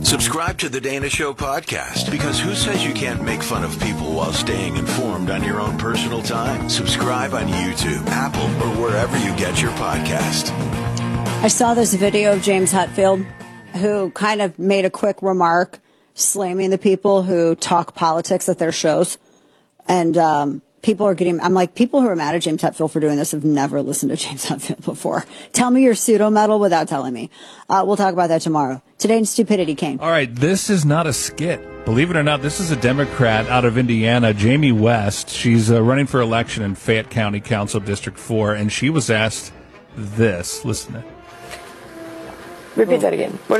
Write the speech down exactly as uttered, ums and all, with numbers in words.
Subscribe to the Dana Show podcast, because who says you can't make fun of people while staying informed on your own personal time? Subscribe on YouTube, Apple, or wherever you get your podcast. I saw this video of James Hetfield, who kind of made a quick remark slamming the people who talk politics at their shows. And um, people are getting, I'm like, people who are mad at James Hetfield for doing this have never listened to James Hetfield before. Tell me you're pseudo-metal without telling me. Uh, we'll talk about that tomorrow. Today in Stupidity, Kane. All right, this is not a skit. Believe it or not, this is a Democrat out of Indiana, Jamie West. She's uh, running for election in Fayette County Council District four, and she was asked this. Listen to it. Repeat that again. What